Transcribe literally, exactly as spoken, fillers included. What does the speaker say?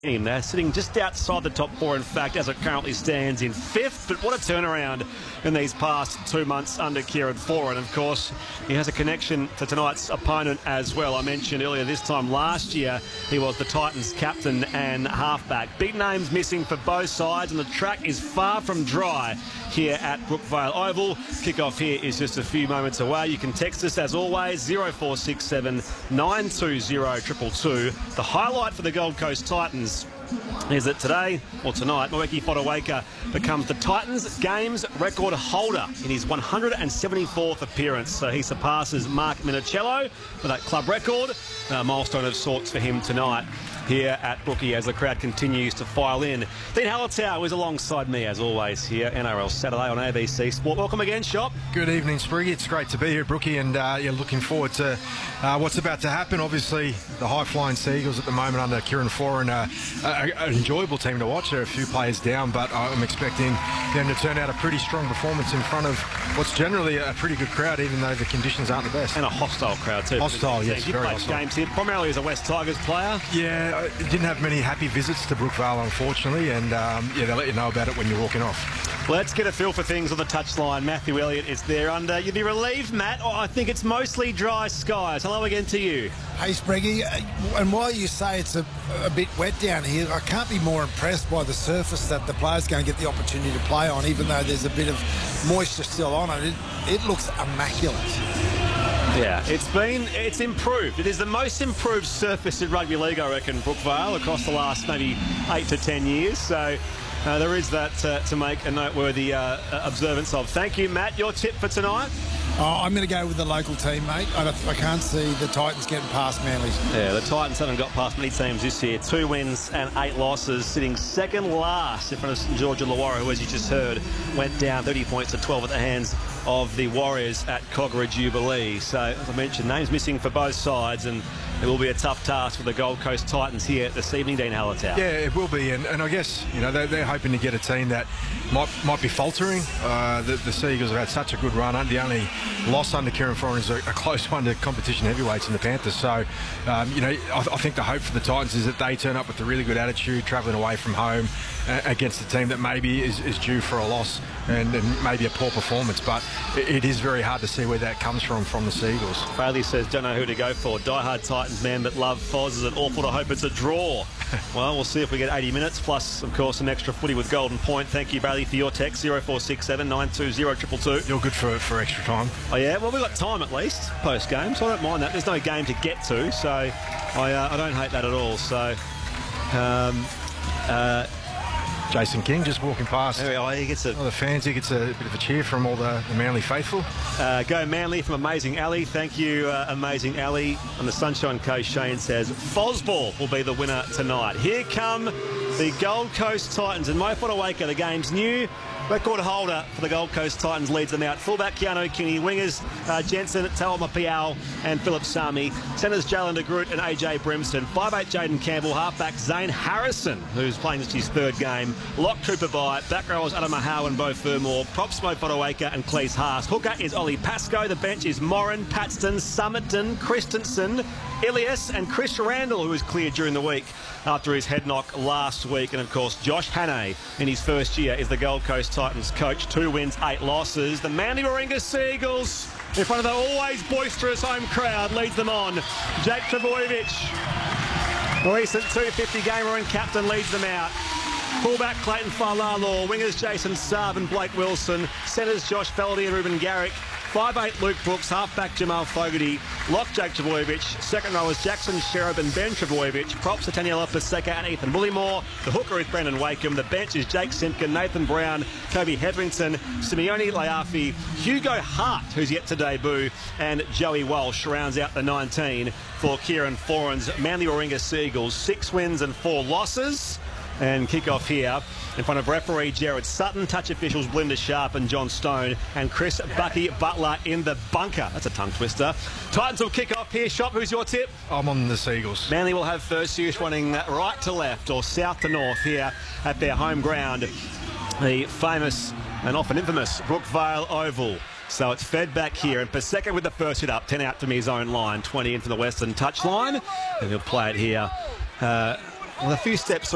team. They're sitting just outside the top four, in fact, as it currently stands in fifth. But what a turnaround in these past two months under Kieran Foran. Of course, he has a connection to tonight's opponent as well. I mentioned earlier this time last year, he was the Titans captain and halfback. Big names missing for both sides, and the track is far from dry here at Brookvale Oval. Kickoff here is just a few moments away. You can text us as always, zero four six seven, nine two zero, two two two. The highlight for the Gold Coast Titans is that today, or tonight, Moeaki Fotuaika becomes the Titans games record holder in his one hundred seventy-fourth appearance. So he surpasses Mark Minicello for that club record. A milestone of sorts for him tonight here at Brookie as the crowd continues to file in. Dean Hallertau is alongside me as always here, N R L Saturday on A B C Sport. Welcome again, Shop. Good evening, Spriggy. It's great to be here at Brookie, and uh, you're looking forward to uh, what's about to happen. Obviously, the high-flying Seagulls at the moment under Kieran Foran, uh, an enjoyable team to watch. There are a few players down, but I'm expecting them to turn out a pretty strong performance in front of what's generally a pretty good crowd, even though the conditions aren't the best. And a hostile crowd too. Hostile, yes, you very played hostile. games here primarily as a West Tigers player. Yeah, I didn't have many happy visits to Brookvale, unfortunately, and um, yeah, they'll let you know about it when you're walking off. Let's get a feel for things on the touchline. Matthew Elliott is there under. You'd be relieved, Matt. Oh, I think it's mostly dry skies. Hello again to you. Hey, Spriggy, and while you say it's a, a bit wet down here, I can't be more impressed by the surface that the players going to get the opportunity to play on, even though there's a bit of moisture still on it. It, it looks immaculate. Yeah, it's been, it's improved. It is the most improved surface in rugby league, I reckon, Brookvale, across the last maybe eight to ten years. So uh, there is that uh, to make a noteworthy uh, observance of. Thank you, Matt. Your tip for tonight? Oh, I'm going to go with the local team, mate. I, don't, I can't see the Titans getting past Manly. Yeah, the Titans haven't got past many teams this year. Two wins and eight losses, sitting second last in front of St George Illawarra, who, as you just heard, went down thirty points to twelve at the hands of the Warriors at Kogarah Jubilee. So, as I mentioned, names missing for both sides, and it will be a tough task for the Gold Coast Titans here this evening, Dean Hallertau. Yeah, it will be, and, and I guess, you know, they're, they're hoping to get a team that might might be faltering. Uh, the, the Seagulls have had such a good run. The only loss under Kieran Foran is a, a close one to competition heavyweights in the Panthers. So, um, you know, I, I think the hope for the Titans is that they turn up with a really good attitude, travelling away from home uh, against a team that maybe is, is due for a loss and, and maybe a poor performance. But it, it is very hard to see where that comes from from the Seagulls. Bailey says, don't know who to go for. Die-hard Titans man, but love Foz. Is it awful to hope it's a draw? Well, we'll see if we get eighty minutes, plus, of course, an extra footy with Golden Point. Thank you, Bailey, for your text, zero four six seven, nine two zero, two two two. You're good for, for extra time. Oh, yeah? Well, we've got time at least, post-game, so I don't mind that. There's no game to get to, so I, uh, I don't hate that at all. So, um, uh, Jason King just walking past. there we are. He gets a... All the fans, he gets a bit of a cheer from all the, the Manly faithful. Uh, go Manly from Amazing Ali. Thank you, uh, Amazing Ali. On the Sunshine Coast, Shane says, Fosball will be the winner tonight. Here come the Gold Coast Titans. And Mo Fotuaika, the game's new record holder for the Gold Coast Titans, leads them out. Fullback Keanu Kinney, wingers uh, Jensen, Talma Piao and Philip Sami. Centres Jalen de Groot and A J Brimston. five eight Jaden Campbell. Halfback Zane Harrison, who's playing this his third game. Lock Cooper by. Back rowers Adam Howe and Bo Fermor. Props Mo Fotuaika and Cleese Haas. Hooker is Ollie Pascoe. The bench is Morin, Paxton, Summerton, Christensen, Ilias and Chris Randall, who was cleared during the week after his head knock last week. And, of course, Josh Hannay, in his first year, is the Gold Coast Titans coach. Two wins, eight losses. The Manly Warringah Seagulls, in front of the always boisterous home crowd, leads them on. Jake Trbojevic, the recent two fifty gamer and captain, leads them out. Fullback Clayton Falalo, wingers Jason Saab and Blake Wilson, centres Josh Feldy and Ruben Garrick, five eight Luke Brooks, halfback Jamal Fogarty, lock Jake Trbojevic, second rowers Jackson Sherab and Ben Trbojevic, props to Taniela Paseka and Ethan Bullimore, the hooker is Brendan Wakeham, the bench is Jake Simpkin, Nathan Brown, Kobe Hetherington, Simeone Laafi, Hugo Hart, who's yet to debut, and Joey Walsh rounds out the nineteen for Kieran Foran's Manly Warringah Seagulls. Six wins and four losses. And kick-off here in front of referee Jared Sutton, touch officials Belinda Sharp and John Stone, and Chris Bucky Butler in the bunker. That's a tongue twister. Titans will kick off here. Shop, who's your tip? I'm on the Seagulls. Manly will have first use running right to left or south to north here at their home ground, the famous and often infamous Brookvale Oval. So it's fed back here, and Paseka with the first hit up, ten out from his own line, twenty in from the western touchline, and he'll play it here uh, with a few steps